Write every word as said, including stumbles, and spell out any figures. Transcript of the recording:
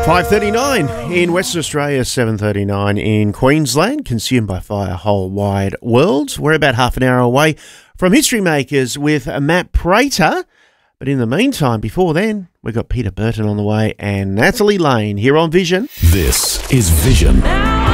five thirty-nine in Western Australia, seven thirty-nine in Queensland, consumed by fire whole wide world. We're about half an hour away from History Makers with Matt Prater. But in the meantime, before then, we've got Peter Burton on the way and Natalie Lane here on Vision. This is Vision.